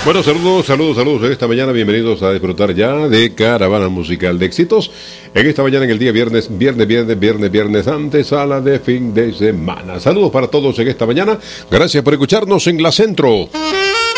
Bueno, saludos en esta mañana, bienvenidos a disfrutar ya de Caravana Musical de Éxitos. En esta mañana, en el día viernes, antesala de fin de semana. Saludos para todos en esta mañana, gracias por escucharnos en La Centro.